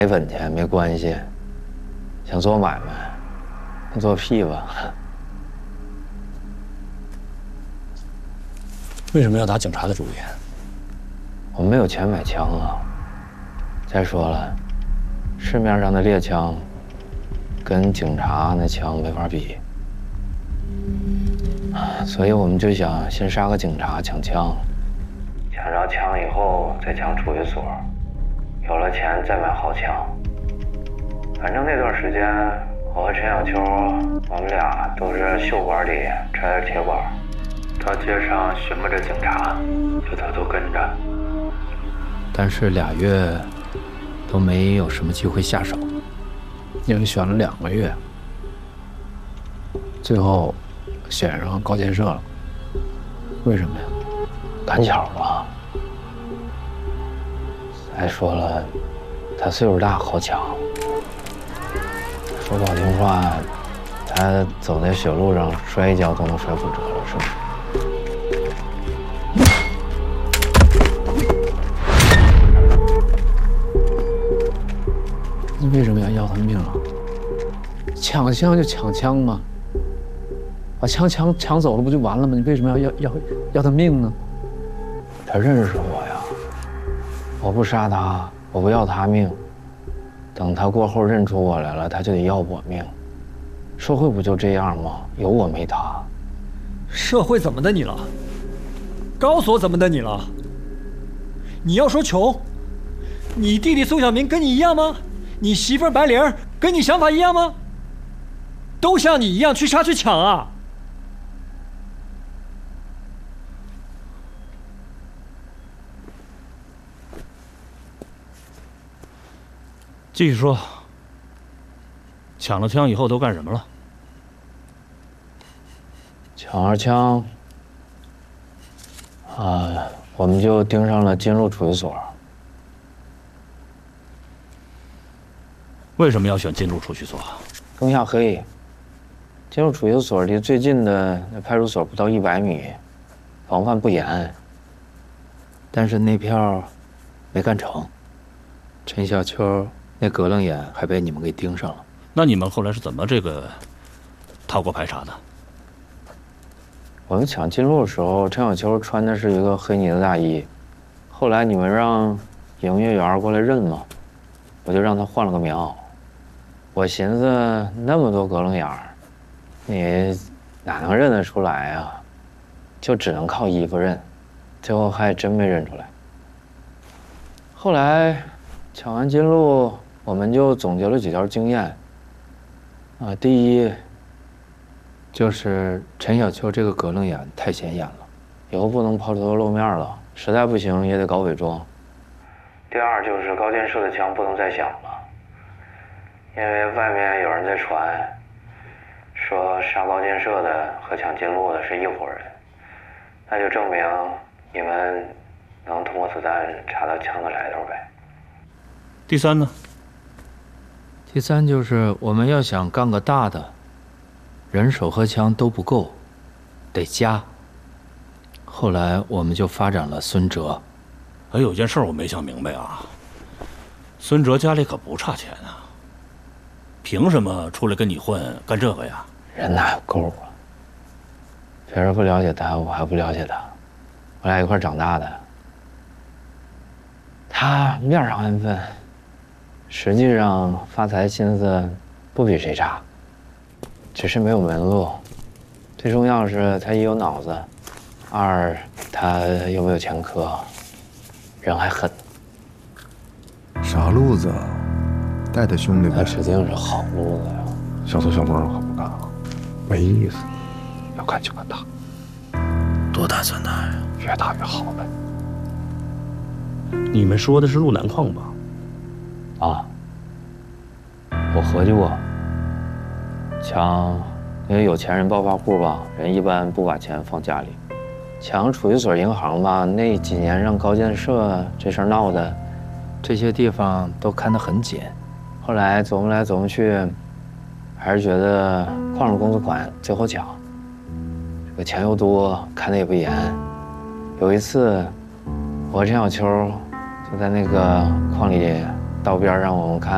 没本钱没关系，想做买卖，那做屁吧！ 为什么要打警察的主意？ 我没有钱买枪啊。再说了，市面上的猎枪跟警察那枪没法比，所以我们就想先杀个警察抢枪，抢着枪以后再抢储蓄所，有了钱再买好枪。反正那段时间，我和陈小秋，我们俩都是袖管里揣着铁管，到街上寻摸着警察，就偷偷跟着。但是2月都没有什么机会下手， 你们选了2个月，最后选上高建设了，为什么呀？ 赶巧吧。再说了，他岁数大，好抢。说不好听话，他走在雪路上摔一跤都能摔骨折了，是吧？ 你为什么要他命啊？抢枪就抢枪嘛，把枪抢走了不就完了吗？你为什么要他命呢？ 他认识我呀，我不杀他，我不要他命，等他过后认出我来了，他就得要我命。社会不就这样吗？有我没他。 社会怎么的你了？高所怎么的你了？你要说穷，你弟弟宋小明跟你一样吗？你媳妇白玲跟你想法一样吗？都像你一样去杀去抢啊！ 继续说，抢了枪以后都干什么了？ 抢了枪，我们就盯上了金鹿储蓄所。 为什么要选金鹿储蓄所？ 更下黑。金鹿储蓄所离最近的那派出所不到100米，防范不严。但是那票没干成，陈小秋那格楞眼还被你们给盯上了。 那你们后来是怎么逃过排查的？ 我们抢金鹿的时候，陈小秋穿的是一个黑呢子大衣，后来你们让营业员过来认嘛，我就让他换了个棉袄。我寻思那么多格楞眼儿，你哪能认得出来啊？就只能靠衣服认，最后还真没认出来。后来抢完金鹿，我们就总结了几条经验。第一，就是陈小秋这个格楞眼太显眼了，以后不能抛头露面了，实在不行也得搞伪装。第二就是高建设的枪不能再响了，因为外面有人在传，说杀高建设的和抢金鹿的是一伙人，那就证明你们能通过子弹查到枪的来头呗。 第三呢？ 第三就是我们要想干个大的，人手和枪都不够，得加。后来我们就发展了孙哲。 有件事我没想明白啊，孙哲家里可不差钱啊，凭什么出来跟你混干这个呀？ 人哪有够啊？别人不了解他，我还不了解他，我俩一块长大的。他面上安分，实际上发财心思不比谁差，只是没有门路。最重要的是他一有脑子，二他又没有前科，人还狠。 啥路子？带他兄弟呗。 那指定是好路子呀。 小偷小摸可不干了，没意思。要干就干大。 多大算大呀？ 越大越好呗。 你们说的是路南矿吧？ 我合计过，抢，因为有钱人暴发户吧，人一般不把钱放家里。抢储蓄所、银行吧，那几年让高建设这事儿闹的，这些地方都看得很紧。后来琢磨来琢磨去，还是觉得矿上公司款最好抢，这个钱又多，看得也不严。有一次，我和陈小秋就在那个矿里道边让我们看